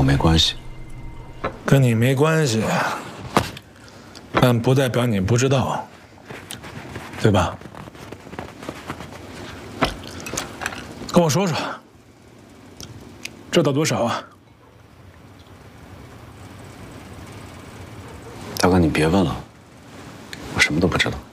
没关系。 跟你没关系，但不代表你不知道，对吧？跟我说说，知道多少啊？ 大哥，你别问了，我什么都不知道。